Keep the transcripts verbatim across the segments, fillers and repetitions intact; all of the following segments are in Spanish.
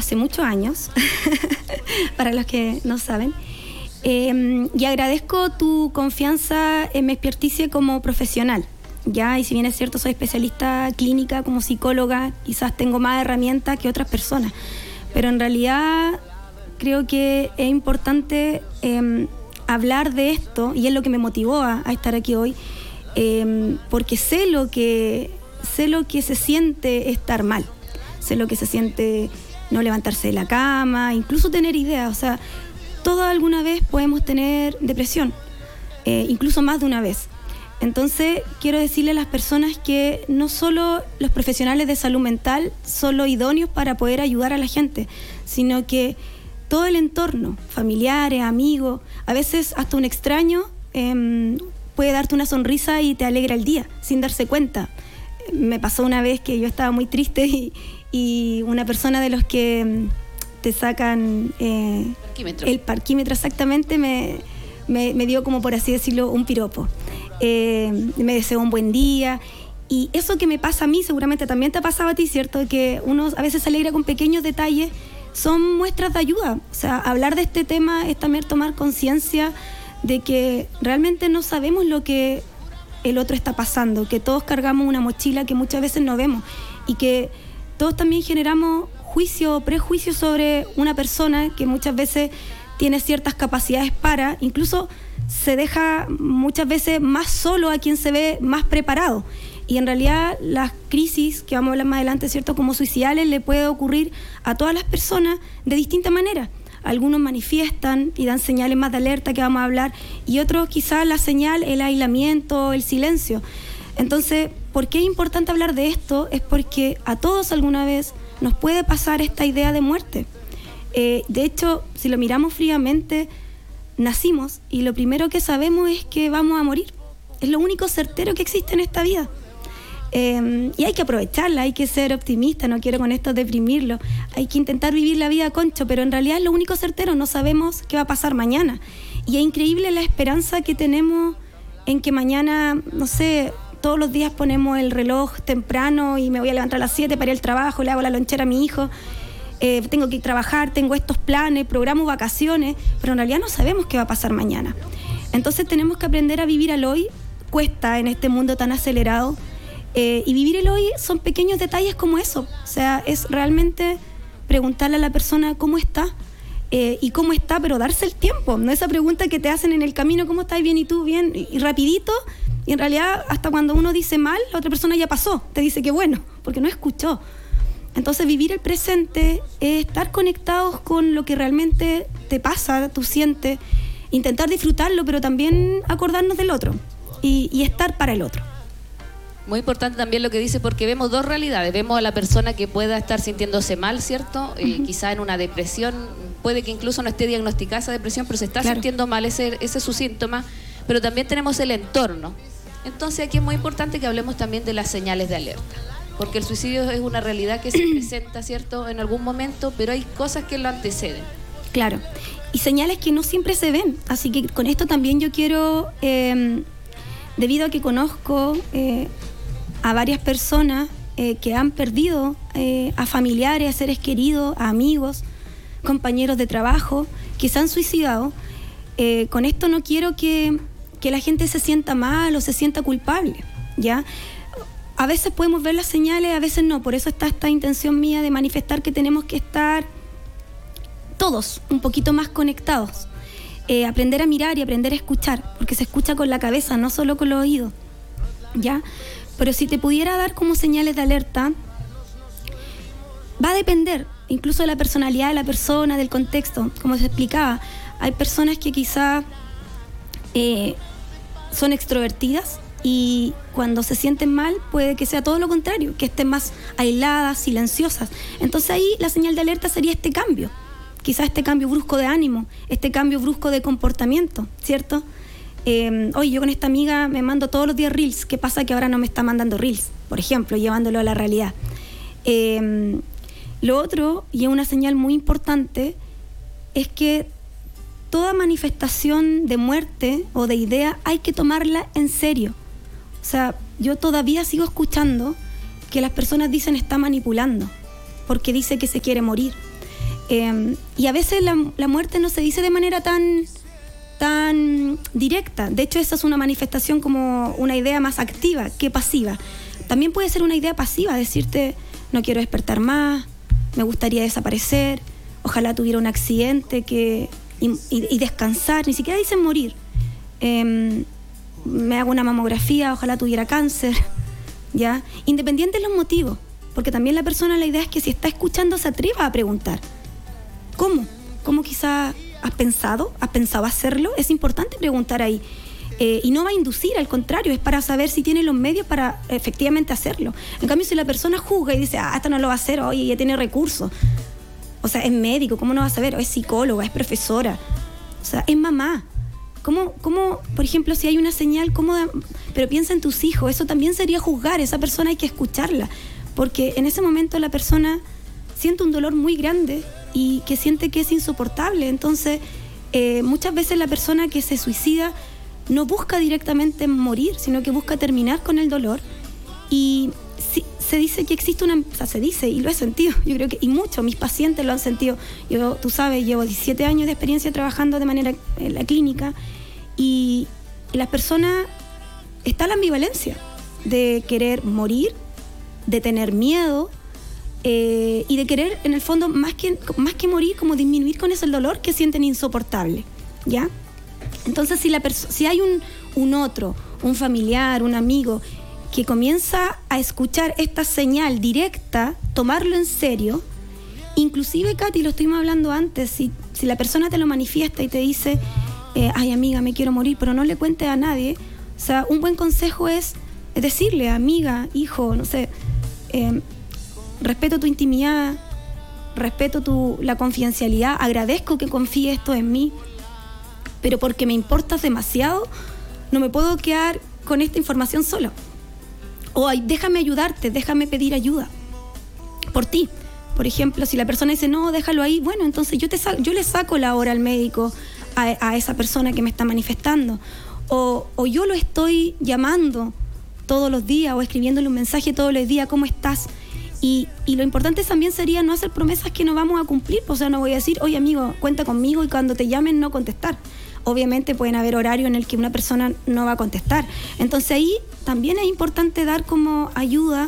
hace muchos años, para los que no saben. Eh, y agradezco tu confianza en mi experticia como profesional, ¿ya? Y si bien es cierto, soy especialista clínica como psicóloga, quizás tengo más herramientas que otras personas, pero en realidad creo que es importante eh, hablar de esto, y es lo que me motivó a, a estar aquí hoy, eh, porque sé lo que, sé lo que se siente estar mal, sé lo que se siente no levantarse de la cama, incluso tener ideas, o sea, todos alguna vez podemos tener depresión, eh, incluso más de una vez. Entonces, quiero decirle a las personas que no solo los profesionales de salud mental son los idóneos para poder ayudar a la gente, sino que todo el entorno, familiares, amigos, a veces hasta un extraño eh, puede darte una sonrisa y te alegra el día, sin darse cuenta. Me pasó una vez que yo estaba muy triste y, y una persona de los que te sacan eh, parquímetro. el parquímetro exactamente me, me, me dio, como por así decirlo, un piropo. Eh, me deseó un buen día, y eso que me pasa a mí seguramente también te ha pasado a ti, ¿cierto? Que uno a veces se alegra con pequeños detalles, son muestras de ayuda. O sea, hablar de este tema es también tomar conciencia de que realmente no sabemos lo que el otro está pasando, que todos cargamos una mochila que muchas veces no vemos, y que todos también generamos juicio o prejuicio sobre una persona que muchas veces tiene ciertas capacidades para, incluso se deja muchas veces más solo a quien se ve más preparado. Y en realidad las crisis, que vamos a hablar más adelante, ¿cierto?, como suicidales, le puede ocurrir a todas las personas de distinta manera. Algunos manifiestan y dan señales más de alerta, que vamos a hablar, y otros quizás la señal, el aislamiento, el silencio. Entonces, ¿por qué es importante hablar de esto? Es porque a todos alguna vez nos puede pasar esta idea de muerte. Eh, de hecho, si lo miramos fríamente, nacimos y lo primero que sabemos es que vamos a morir. Es lo único certero que existe en esta vida. Eh, y hay que aprovecharla, hay que ser optimista, no quiero con esto deprimirlo. Hay que intentar vivir la vida a concho, pero en realidad es lo único certero, no sabemos qué va a pasar mañana. Y es increíble la esperanza que tenemos en que mañana, no sé, todos los días ponemos el reloj temprano y me voy a levantar a las siete para ir al trabajo, le hago la lonchera a mi hijo, eh, tengo que ir a trabajar, tengo estos planes, programo vacaciones, pero en realidad no sabemos qué va a pasar mañana. Entonces tenemos que aprender a vivir al hoy, cuesta en este mundo tan acelerado, eh, y vivir el hoy son pequeños detalles como eso, o sea, es realmente preguntarle a la persona cómo está, eh, y cómo está, pero darse el tiempo, no esa pregunta que te hacen en el camino, ¿cómo estás? Bien, ¿y tú? Bien, y, y rapidito. Y en realidad, hasta cuando uno dice mal, la otra persona ya pasó, te dice que bueno, porque no escuchó. Entonces, vivir el presente es estar conectados con lo que realmente te pasa, tú sientes, intentar disfrutarlo, pero también acordarnos del otro y, y estar para el otro. Muy importante también lo que dice, porque vemos dos realidades. Vemos a la persona que pueda estar sintiéndose mal, ¿cierto? Eh, uh-huh. Quizá en una depresión, puede que incluso no esté diagnosticada esa depresión, pero se está claro. sintiendo mal, ese, ese es su síntoma. Pero también tenemos el entorno. Entonces aquí es muy importante que hablemos también de las señales de alerta, porque el suicidio es una realidad que se presenta, ¿cierto?, en algún momento, pero hay cosas que lo anteceden. Claro, y señales que no siempre se ven, así que con esto también yo quiero, eh, debido a que conozco eh, a varias personas eh, que han perdido eh, a familiares, a seres queridos, a amigos, compañeros de trabajo, que se han suicidado, eh, con esto no quiero que... que la gente se sienta mal o se sienta culpable, ¿ya? A veces podemos ver las señales, a veces no, por eso está esta intención mía de manifestar que tenemos que estar todos un poquito más conectados, eh, aprender a mirar y aprender a escuchar, porque se escucha con la cabeza, no solo con los oídos, ¿ya? Pero si te pudiera dar como señales de alerta, va a depender incluso de la personalidad de la persona, del contexto, como se explicaba. Hay personas que quizá eh, son extrovertidas y cuando se sienten mal puede que sea todo lo contrario, que estén más aisladas, silenciosas. Entonces ahí la señal de alerta sería este cambio, quizás este cambio brusco de ánimo, este cambio brusco de comportamiento, ¿cierto? Eh, oye, yo con esta amiga me mando todos los días reels, ¿qué pasa que ahora no me está mandando reels? Por ejemplo, llevándolo a la realidad. Eh, lo otro, y es una señal muy importante, es que toda manifestación de muerte o de idea hay que tomarla en serio. O sea, yo todavía sigo escuchando que las personas dicen está manipulando, porque dice que se quiere morir. Eh, y a veces la, la muerte no se dice de manera tan, tan directa. De hecho, esa es una manifestación como una idea más activa que pasiva. También puede ser una idea pasiva, decirte, no quiero despertar más, me gustaría desaparecer, ojalá tuviera un accidente que, y, y, y descansar, ni siquiera dicen morir. Eh, me hago una mamografía, ojalá tuviera cáncer, ¿ya? Independiente de los motivos, porque también la persona, la idea es que si está escuchando se atreva a preguntar. ¿Cómo? ¿Cómo quizá has pensado? ¿Has pensado hacerlo? Es importante preguntar ahí. Eh, y no va a inducir, al contrario, es para saber si tiene los medios para efectivamente hacerlo. En cambio, si la persona juzga y dice, ah, esto no lo va a hacer, oye, ya tiene recursos. O sea, es médico, ¿cómo no va a saber? O es psicóloga, es profesora. O sea, es mamá. ¿Cómo, cómo, por ejemplo, si hay una señal, cómo da, pero piensa en tus hijos, eso también sería juzgar, esa persona hay que escucharla, porque en ese momento la persona siente un dolor muy grande y que siente que es insoportable. Entonces, eh, muchas veces la persona que se suicida no busca directamente morir, sino que busca terminar con el dolor. Y si, se dice que existe una... O sea, se dice, y lo he sentido, yo creo que... Y mucho, mis pacientes lo han sentido. Yo, tú sabes, llevo diecisiete años de experiencia trabajando de manera en la clínica, y, y las personas... Está la ambivalencia de querer morir, de tener miedo, eh, y de querer, en el fondo, más que, más que morir, como disminuir con ese dolor que sienten insoportable, ¿ya? Entonces, si, la perso- si hay un, un otro, un familiar, un amigo, que comienza a escuchar esta señal directa, tomarlo en serio, inclusive, Katy, lo estuvimos hablando antes, si, si la persona te lo manifiesta y te dice, eh, ay, amiga, me quiero morir, pero no le cuentes a nadie, o sea, un buen consejo es decirle, amiga, hijo, no sé, eh, respeto tu intimidad, respeto tu, la confidencialidad, agradezco que confíes esto en mí, pero porque me importas demasiado, no me puedo quedar con esta información sola. O ay, déjame ayudarte, déjame pedir ayuda por ti. Por ejemplo, si la persona dice, no, déjalo ahí, bueno, entonces yo, te sa- yo le saco la hora al médico a, a esa persona que me está manifestando. O, o yo lo estoy llamando todos los días o escribiéndole un mensaje todos los días, ¿cómo estás? Y, y lo importante también sería no hacer promesas que no vamos a cumplir. O sea, no voy a decir, oye, amigo, cuenta conmigo, y cuando te llamen no contestar. Obviamente pueden haber horarios en el que una persona no va a contestar. Entonces ahí también es importante dar como ayuda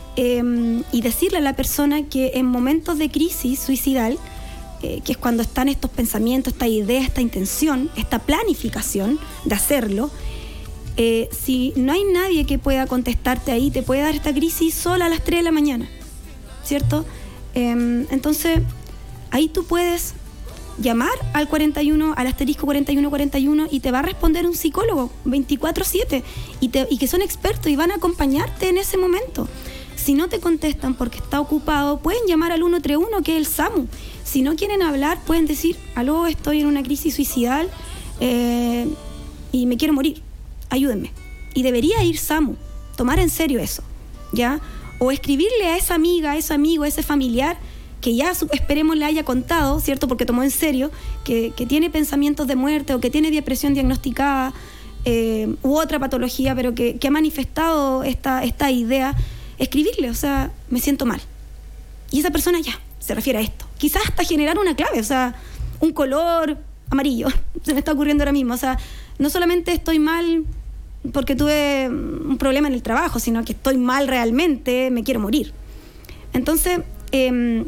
eh, y decirle a la persona que en momentos de crisis suicidal, eh, que es cuando están estos pensamientos, esta idea, esta intención, esta planificación de hacerlo, eh, si no hay nadie que pueda contestarte ahí, te puede dar esta crisis sola a las tres de la mañana, ¿cierto? Eh, entonces ahí tú puedes llamar al cuarenta y uno, al asterisco cuarenta y uno cuarenta y uno, y te va a responder un psicólogo veinticuatro siete y, te, y que son expertos y van a acompañarte en ese momento. Si no te contestan porque está ocupado, pueden llamar al ciento treinta y uno, que es el SAMU. Si no quieren hablar, pueden decir, aló, estoy en una crisis suicidal eh, y me quiero morir, ayúdenme. Y debería ir SAMU, tomar en serio eso, ¿ya? O escribirle a esa amiga, a ese amigo, a ese familiar, que ya esperemos le haya contado, ¿cierto? Porque tomó en serio, que, que tiene pensamientos de muerte o que tiene depresión diagnosticada eh, u otra patología, pero que, que ha manifestado esta, esta idea, escribirle, o sea, me siento mal. Y esa persona ya se refiere a esto. Quizás hasta generar una clave, o sea, un color amarillo, se me está ocurriendo ahora mismo. O sea, no solamente estoy mal porque tuve un problema en el trabajo, sino que estoy mal realmente, me quiero morir. Entonces, eh,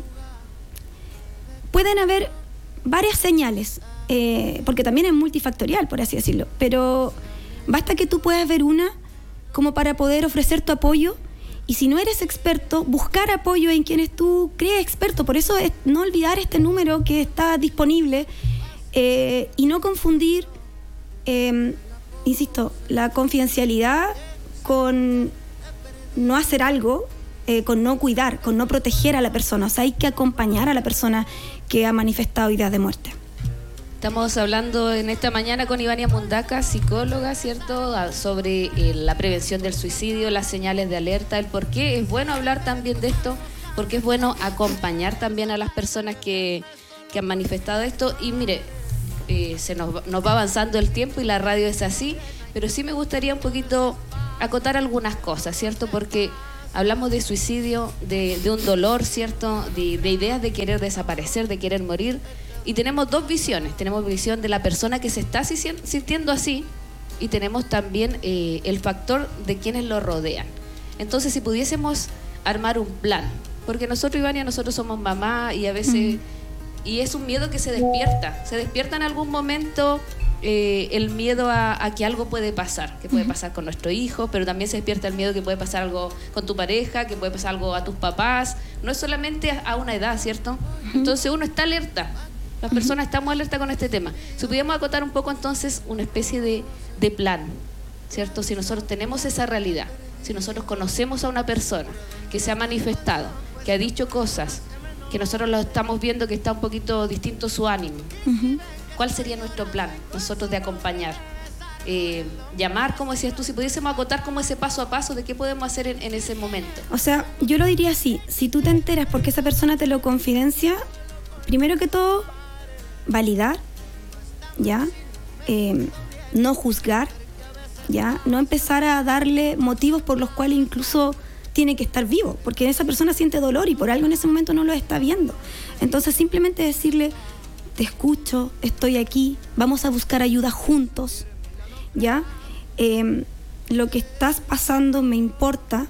pueden haber varias señales, eh, porque también es multifactorial, por así decirlo, pero basta que tú puedas ver una como para poder ofrecer tu apoyo, y si no eres experto, buscar apoyo en quienes tú crees experto. Por eso es no olvidar este número que está disponible eh, y no confundir, eh, insisto, la confidencialidad con no hacer algo, Eh, con no cuidar, con no proteger a la persona. O sea, hay que acompañar a la persona que ha manifestado ideas de muerte. Estamos hablando en esta mañana con Ivania Mundaca, psicóloga, ¿cierto?, sobre eh, la prevención del suicidio, las señales de alerta, el por qué es bueno hablar también de esto, porque es bueno acompañar también a las personas que, que han manifestado esto. Y mire, eh, se nos, nos va avanzando el tiempo y la radio es así, pero sí me gustaría un poquito acotar algunas cosas, ¿cierto?, porque hablamos de suicidio, de, de un dolor, ¿cierto? De, de ideas de querer desaparecer, de querer morir. Y tenemos dos visiones. Tenemos visión de la persona que se está sintiendo así y tenemos también eh, el factor de quienes lo rodean. Entonces, si pudiésemos armar un plan, porque nosotros, Ivania, nosotros somos mamá y a veces... Mm. Y es un miedo que se despierta. Se despierta en algún momento eh, el miedo a, a que algo puede pasar. Que puede pasar con nuestro hijo, pero también se despierta el miedo que puede pasar algo con tu pareja, que puede pasar algo a tus papás. No es solamente a una edad, ¿cierto? Entonces uno está alerta. Las personas estamos alerta con este tema. Si pudiéramos acotar un poco entonces una especie de, de plan, ¿cierto? Si nosotros tenemos esa realidad, si nosotros conocemos a una persona que se ha manifestado, que ha dicho cosas, que nosotros lo estamos viendo que está un poquito distinto su ánimo. Uh-huh. ¿Cuál sería nuestro plan, nosotros de acompañar? Eh, llamar, como decías tú, si pudiésemos acotar como ese paso a paso de qué podemos hacer en, en ese momento. O sea, yo lo diría así, si tú te enteras porque esa persona te lo confidencia, primero que todo, validar, ¿ya? Eh, no juzgar, ¿ya? No empezar a darle motivos por los cuales incluso... tiene que estar vivo, porque esa persona siente dolor y por algo en ese momento no lo está viendo. Entonces simplemente decirle, te escucho, estoy aquí, vamos a buscar ayuda juntos, ¿ya? Eh, lo que estás pasando me importa.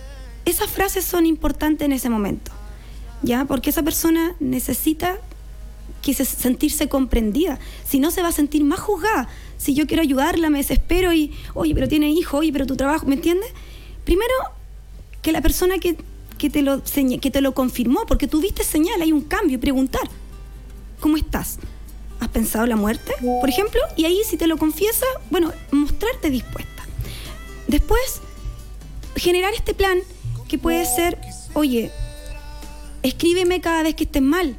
Esas frases son importantes en ese momento, ¿ya? Porque esa persona necesita que se, sentirse comprendida, si no se va a sentir más juzgada. Si yo quiero ayudarla, me desespero y, oye, pero tiene hijo, oye, pero tu trabajo, ¿me entiendes? Primero, que la persona que, que, te lo, que te lo confirmó, porque tú viste señal, hay un cambio, y preguntar, ¿cómo estás? ¿Has pensado en la muerte, por ejemplo? Y ahí, si te lo confiesa, bueno, mostrarte dispuesta. Después, generar este plan que puede ser, oye, escríbeme cada vez que estés mal,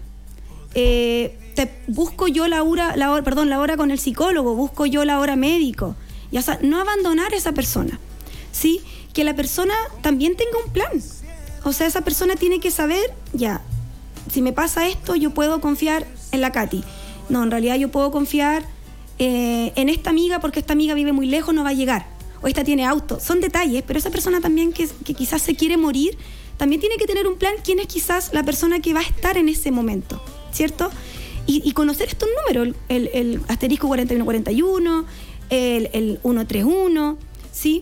eh, te busco yo la hora, la hora, perdón, la hora con el psicólogo, busco yo la hora médico, y, o sea, no abandonar a esa persona, ¿sí? Que la persona también tenga un plan. O sea, esa persona tiene que saber, ya, si me pasa esto, yo puedo confiar en la Katy. No, en realidad yo puedo confiar eh, en esta amiga porque esta amiga vive muy lejos, no va a llegar. O esta tiene auto. Son detalles, pero esa persona también que, que quizás se quiere morir, también tiene que tener un plan quién es quizás la persona que va a estar en ese momento, ¿cierto? Y, y conocer estos números, el, el, el asterisco cuarenta y uno cuarenta y uno, el, el ciento treinta y uno, ¿sí?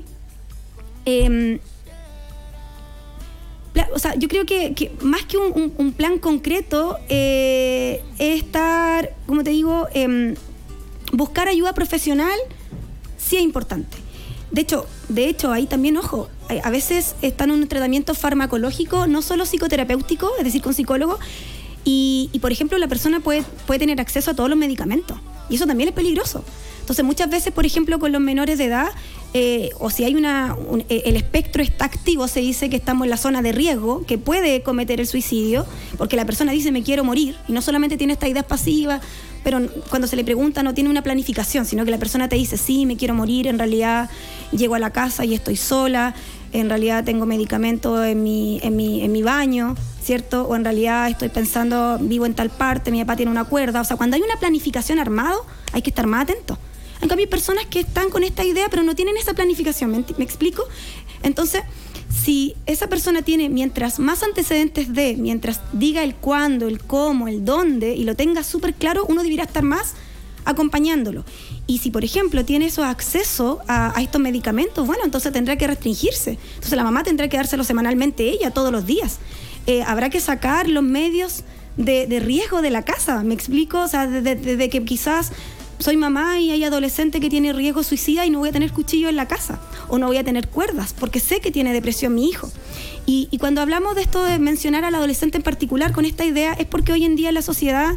Eh, o sea, yo creo que, que más que un, un, un plan concreto eh, es estar, como te digo, eh, buscar ayuda profesional sí es importante. De hecho, de hecho ahí también, ojo, a veces están en un tratamiento farmacológico, no solo psicoterapéutico, es decir, con psicólogo, y, y por ejemplo la persona puede, puede tener acceso a todos los medicamentos, y eso también es peligroso. Entonces muchas veces, por ejemplo, con los menores de edad, eh, o si hay una un, el espectro está activo, se dice que estamos en la zona de riesgo, que puede cometer el suicidio, porque la persona dice me quiero morir, y no solamente tiene esta idea pasiva, pero cuando se le pregunta no tiene una planificación, sino que la persona te dice sí, me quiero morir, en realidad llego a la casa y estoy sola, en realidad tengo medicamento en mi, en mi, en mi baño, ¿cierto? O en realidad estoy pensando, vivo en tal parte, mi papá tiene una cuerda. O sea, cuando hay una planificación armado, hay que estar más atento. En cambio, hay personas que están con esta idea, pero no tienen esa planificación. ¿Me, ¿me explico? Entonces, si esa persona tiene, mientras más antecedentes dé, mientras diga el cuándo, el cómo, el dónde, y lo tenga súper claro, uno debería estar más acompañándolo. Y si, por ejemplo, tiene eso acceso a, a estos medicamentos, bueno, entonces tendrá que restringirse. Entonces la mamá tendrá que dárselo semanalmente ella, todos los días. Eh, habrá que sacar los medios de, de riesgo de la casa, ¿me explico? O sea, desde de, de que quizás soy mamá y hay adolescente que tiene riesgo suicida y no voy a tener cuchillo en la casa, o no voy a tener cuerdas, porque sé que tiene depresión mi hijo. Y, y cuando hablamos de esto de mencionar al adolescente en particular con esta idea, es porque hoy en día en la sociedad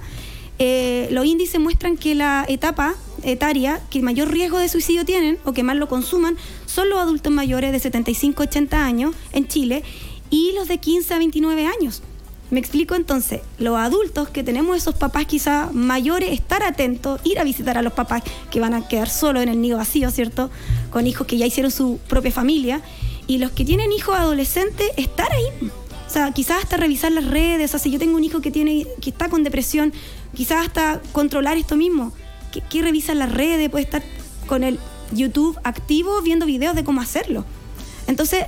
eh, los índices muestran que la etapa etaria que mayor riesgo de suicidio tienen, o que más lo consuman, son los adultos mayores de setenta y cinco a ochenta años en Chile, y los de quince a veintinueve años. ¿Me explico? Entonces, los adultos que tenemos esos papás quizás mayores, estar atentos, ir a visitar a los papás que van a quedar solos en el nido vacío, ¿cierto? Con hijos que ya hicieron su propia familia. Y los que tienen hijos adolescentes, estar ahí. O sea, quizás hasta revisar las redes. O sea, si yo tengo un hijo que tiene que está con depresión, quizás hasta controlar esto mismo. ¿Qué, qué revisa las redes? Puede estar con el YouTube activo viendo videos de cómo hacerlo. Entonces,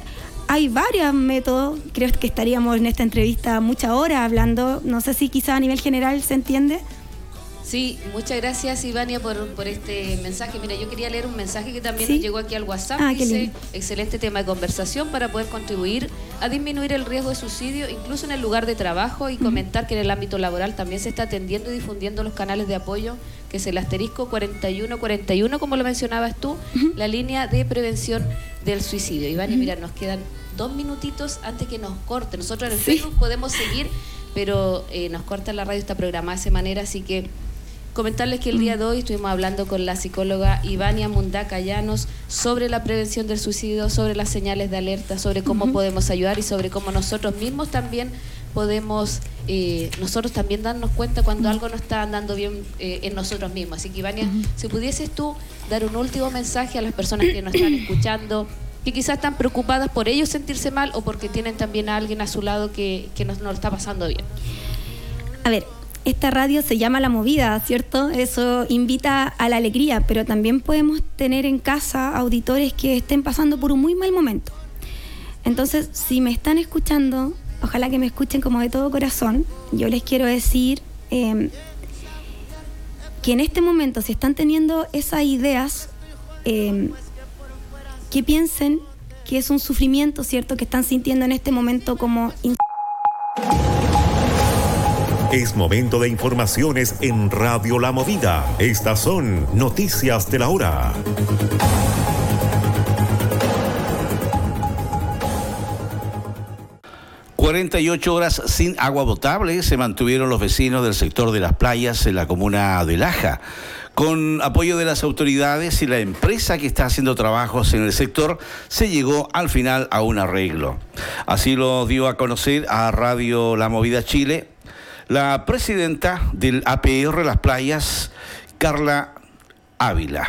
hay varios métodos, creo que estaríamos en esta entrevista muchas horas hablando, no sé si quizá a nivel general se entiende. Sí, muchas gracias Ivania por, por este mensaje. Mira, yo quería leer un mensaje que también ¿Sí? nos llegó aquí al WhatsApp. Ah, dice, excelente tema de conversación para poder contribuir a disminuir el riesgo de suicidio, incluso en el lugar de trabajo, y uh-huh. comentar que en el ámbito laboral también se está atendiendo y difundiendo los canales de apoyo, que es el asterisco cuarenta y uno cuarenta y uno, como lo mencionabas tú, uh-huh. la línea de prevención del suicidio. Ivania, uh-huh. mira, nos quedan dos minutitos antes que nos corte. Nosotros en el sí. Facebook podemos seguir, pero eh, nos corta la radio, está programada de esa manera, así que comentarles que el día de hoy estuvimos hablando con la psicóloga Ivania Mundaca Llanos sobre la prevención del suicidio, sobre las señales de alerta, sobre cómo uh-huh. podemos ayudar y sobre cómo nosotros mismos también podemos, eh, nosotros también darnos cuenta cuando uh-huh. algo no está andando bien eh, en nosotros mismos. Así que Ivania, uh-huh. si pudieses tú dar un último mensaje a las personas que nos están escuchando, que quizás están preocupadas por ellos sentirse mal o porque tienen también a alguien a su lado que, que no, no lo está pasando bien. A ver, esta radio se llama La Movida, ¿cierto? Eso invita a la alegría, pero también podemos tener en casa auditores que estén pasando por un muy mal momento. Entonces, si me están escuchando, ojalá que me escuchen como de todo corazón. Yo les quiero decir eh, que en este momento, si están teniendo esas ideas, eh, que piensen que es un sufrimiento, ¿cierto?, que están sintiendo en este momento como... Es momento de informaciones en Radio La Movida. Estas son noticias de la hora. cuarenta y ocho horas sin agua potable se mantuvieron los vecinos del sector de las playas en la comuna de Laja. Con apoyo de las autoridades y la empresa que está haciendo trabajos en el sector, se llegó al final a un arreglo. Así lo dio a conocer a Radio La Movida Chile la presidenta del A P R Las Playas, Carla Ávila.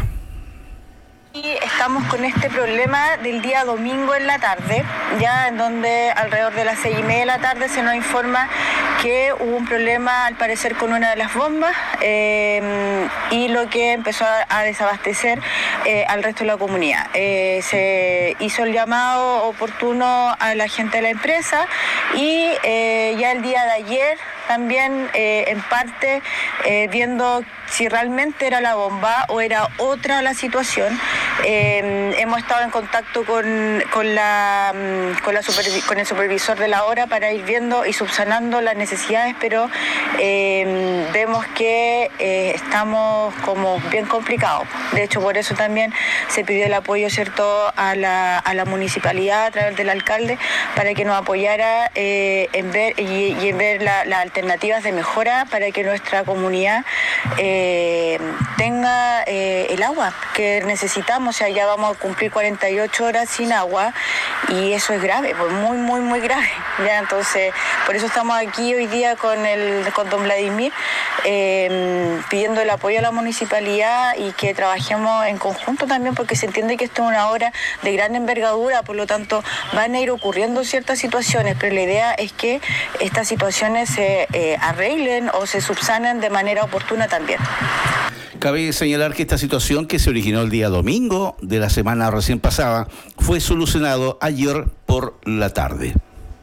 Y estamos con este problema del día domingo en la tarde, ya en donde alrededor de las seis y media de la tarde se nos informa que hubo un problema al parecer con una de las bombas eh, y lo que empezó a, a desabastecer eh, al resto de la comunidad. Eh, se hizo el llamado oportuno a la gente de la empresa y eh, ya el día de ayer también eh, en parte eh, viendo si realmente era la bomba o era otra la situación. Eh, hemos estado en contacto con, con, la, con, la supervi- con el supervisor de la obra para ir viendo y subsanando las necesidades, pero eh, vemos que eh, estamos como bien complicados. De hecho, por eso también se pidió el apoyo, ¿cierto?, a la, a la municipalidad a través del alcalde para que nos apoyara eh, en ver y, y en ver la, las alternativas de mejora para que nuestra comunidad eh, tenga eh, el agua que necesitamos. O sea, ya vamos a cumplir cuarenta y ocho horas sin agua y eso es grave, pues muy, muy, muy grave. Ya, entonces, por eso estamos aquí hoy día con el con don Vladimir eh, pidiendo el apoyo a la municipalidad y que trabajemos en conjunto también, porque se entiende que esto es una obra de gran envergadura, por lo tanto van a ir ocurriendo ciertas situaciones, pero la idea es que estas situaciones se eh, arreglen o se subsanen de manera oportuna también. Cabe señalar que esta situación, que se originó el día domingo de la semana recién pasada, fue solucionado ayer por la tarde.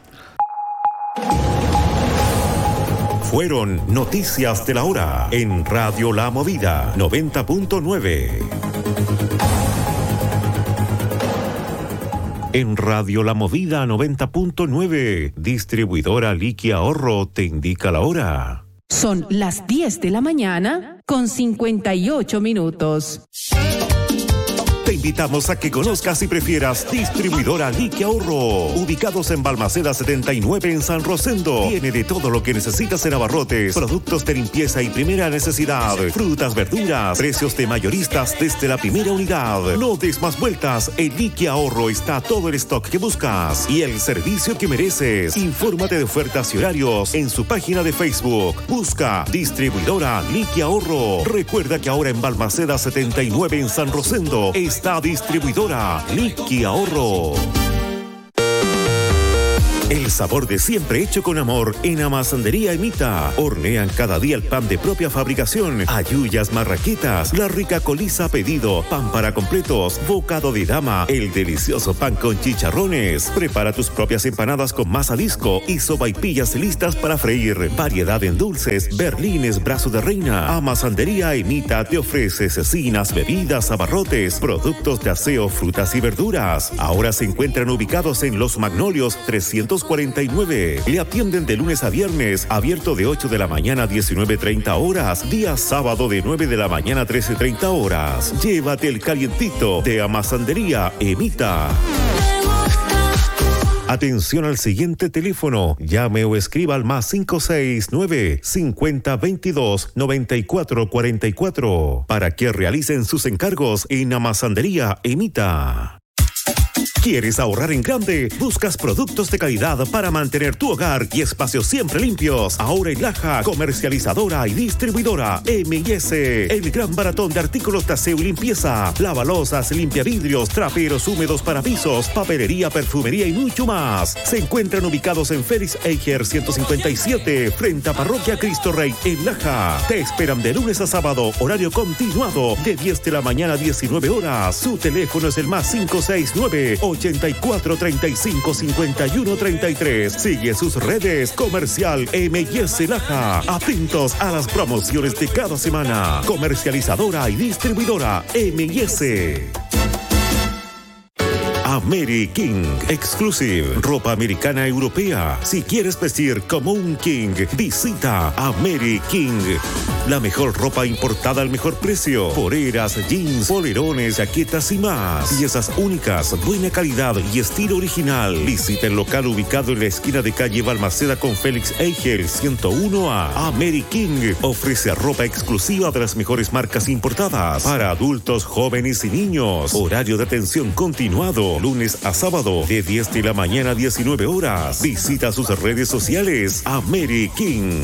Fueron noticias de la hora en Radio La Movida noventa punto nueve. En Radio La Movida noventa punto nueve, distribuidora Liqui Ahorro te indica la hora. Son las diez de la mañana con cincuenta y ocho minutos. Te invitamos a que conozcas y prefieras Distribuidora Liqui Ahorro. Ubicados en Balmaceda setenta y nueve en San Rosendo. Tiene de todo lo que necesitas en abarrotes, productos de limpieza y primera necesidad, frutas, verduras, precios de mayoristas desde la primera unidad. No des más vueltas, en Liqui Ahorro está todo el stock que buscas y el servicio que mereces. Infórmate de ofertas y horarios en su página de Facebook. Busca Distribuidora Liqui Ahorro. Recuerda que ahora en Balmaceda setenta y nueve en San Rosendo está Distribuidora Liqui Ahorro. El sabor de siempre hecho con amor en Amasandería Emita. Hornean cada día el pan de propia fabricación. Ayuyas marraquetas, la rica coliza a pedido, pan para completos, bocado de dama, el delicioso pan con chicharrones. Prepara tus propias empanadas con masa disco y sopaipillas listas para freír. Variedad en dulces, berlines, brazo de reina. Amasandería Emita te ofrece cecinas, bebidas, abarrotes, productos de aseo, frutas y verduras. Ahora se encuentran ubicados en Los Magnolios trescientos cuarenta y nueve. Le atienden de lunes a viernes, abierto de ocho de la mañana a diecinueve treinta horas, día sábado de nueve de la mañana a trece treinta horas. Llévate el calientito de Amasandería Emita. Atención al siguiente teléfono. Llame o escriba al más cinco seis nueve, cincuenta, veintidós, noventa y cuatro cuarenta y cuatro para que realicen sus encargos en Amasandería Emita. ¿Quieres ahorrar en grande? ¿Buscas productos de calidad para mantener tu hogar y espacios siempre limpios? Ahora en Laja, comercializadora y distribuidora M y S, el gran baratón de artículos de aseo y limpieza, lavalosas, limpiavidrios, traperos húmedos para pisos, papelería, perfumería y mucho más. Se encuentran ubicados en Félix Eicher ciento cincuenta y siete, frente a Parroquia Cristo Rey en Laja. Te esperan de lunes a sábado, horario continuado, de diez de la mañana a diecinueve horas. Su teléfono es el más cinco seis nueve, ochenta y cuatro, treinta y cinco, cincuenta y uno, treinta y tres. Sigue sus redes. Comercial M y S Laja. Atentos a las promociones de cada semana. Comercializadora y distribuidora M y S. Ameri King Exclusive, ropa americana europea. Si quieres vestir como un king, visita Ameri King. La mejor ropa importada al mejor precio. Poleras, jeans, polerones, jaquetas y más. Piezas únicas, buena calidad y estilo original. Visita el local ubicado en la esquina de calle Balmaceda con Félix Eicher ciento uno A. Ameri King ofrece ropa exclusiva de las mejores marcas importadas para adultos, jóvenes y niños. Horario de atención continuado, lunes a sábado, de diez de la mañana a diecinueve horas. Visita sus redes sociales. Ameri King.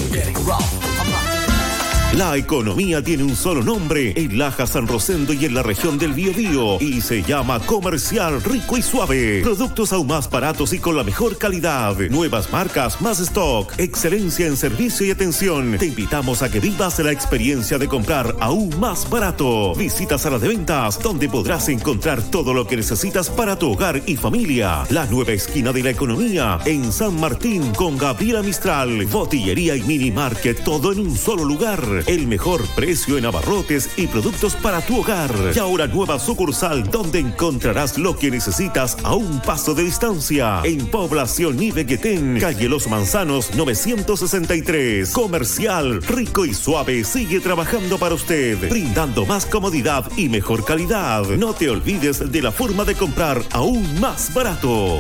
La economía tiene un solo nombre en Laja, San Rosendo y en la región del Biobío y se llama Comercial Rico y Suave. Productos aún más baratos y con la mejor calidad. Nuevas marcas, más stock, excelencia en servicio y atención. Te invitamos a que vivas la experiencia de comprar aún más barato. Visita Sala de Ventas, donde podrás encontrar todo lo que necesitas para tu hogar y familia. La nueva esquina de la economía en San Martín con Gabriela Mistral. Botillería y mini market, todo en un solo lugar. El mejor precio en abarrotes y productos para tu hogar. Y ahora nueva sucursal donde encontrarás lo que necesitas a un paso de distancia. En Población Ibeguetén, calle Los Manzanos novecientos sesenta y tres. Comercial Rico y Suave sigue trabajando para usted, brindando más comodidad y mejor calidad. No te olvides de la forma de comprar aún más barato.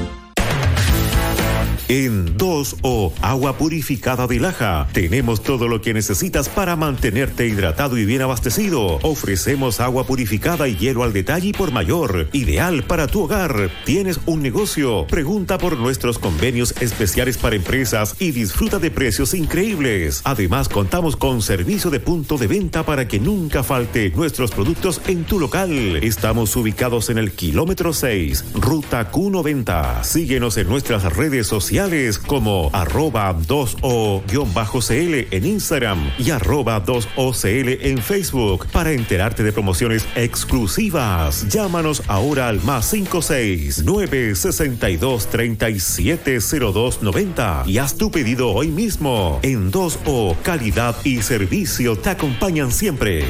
En dos O, agua purificada de Laja. Tenemos todo lo que necesitas para mantenerte hidratado y bien abastecido. Ofrecemos agua purificada y hielo al detalle y por mayor. Ideal para tu hogar. ¿Tienes un negocio? Pregunta por nuestros convenios especiales para empresas y disfruta de precios increíbles. Además, contamos con servicio de punto de venta para que nunca falte nuestros productos en tu local. Estamos ubicados en el kilómetro seis, ruta Q noventa. Síguenos en nuestras redes sociales como arroba dos O C L en Instagram y arroba dos O C L en Facebook para enterarte de promociones exclusivas. Llámanos ahora al más cinco seis nueve, sesenta y dos, treinta y siete, cero dos, noventa y haz tu pedido hoy mismo. En dos O, calidad y servicio te acompañan siempre.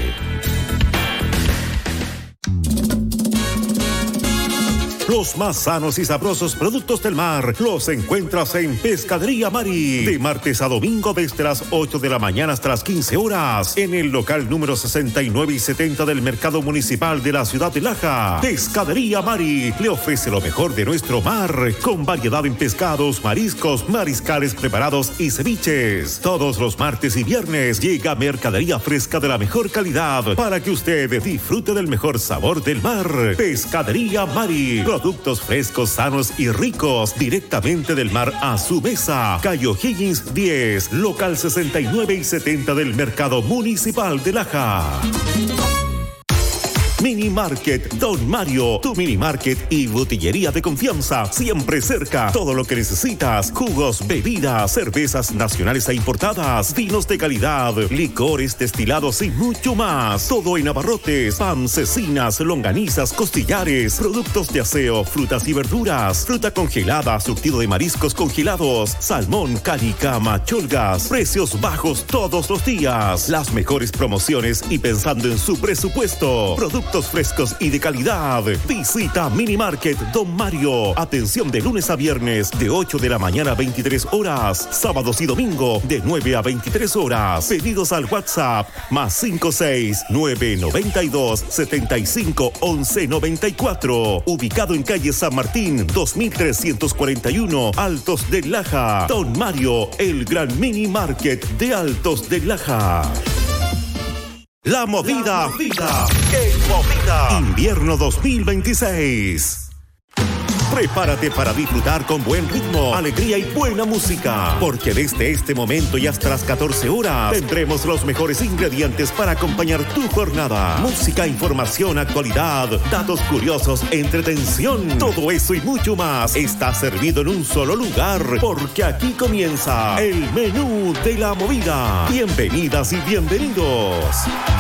Los más sanos y sabrosos productos del mar los encuentras en Pescadería Mari. De martes a domingo desde las ocho de la mañana hasta las quince horas. En el local número sesenta y nueve y setenta del Mercado Municipal de la Ciudad de Laja. Pescadería Mari le ofrece lo mejor de nuestro mar. Con variedad en pescados, mariscos, mariscales preparados y ceviches. Todos los martes y viernes llega mercadería fresca de la mejor calidad para que usted disfrute del mejor sabor del mar. Pescadería Mari. Productos frescos, sanos y ricos directamente del mar a su mesa. Calle O'Higgins diez, local sesenta y nueve y setenta del Mercado Municipal de Laja. Mini Market Don Mario, tu mini market y botillería de confianza, siempre cerca. Todo lo que necesitas: jugos, bebidas, cervezas nacionales e importadas, vinos de calidad, licores destilados y mucho más. Todo en abarrotes, pan, cecinas, longanizas, costillares, productos de aseo, frutas y verduras, fruta congelada, surtido de mariscos congelados, salmón, calicama, cholgas, precios bajos todos los días, las mejores promociones y pensando en su presupuesto, productos frescos y de calidad. Visita Mini Market Don Mario. Atención de lunes a viernes de ocho de la mañana a veintitrés horas, sábados y domingo de nueve a veintitrés horas. Pedidos al WhatsApp más cinco seis nueve nueve dos siete cinco once noventa y cuatro. Ubicado en calle San Martín dos mil trescientos cuarenta y uno, Altos de Laja. Don Mario, el gran mini market de Altos de Laja. La movida, La movida. En movida. Invierno dos mil veintiséis. Prepárate para disfrutar con buen ritmo, alegría y buena música, porque desde este momento y hasta las catorce horas tendremos los mejores ingredientes para acompañar tu jornada. Música, información, actualidad, datos curiosos, entretención, todo eso y mucho más está servido en un solo lugar, porque aquí comienza el menú de la movida. Bienvenidas y bienvenidos.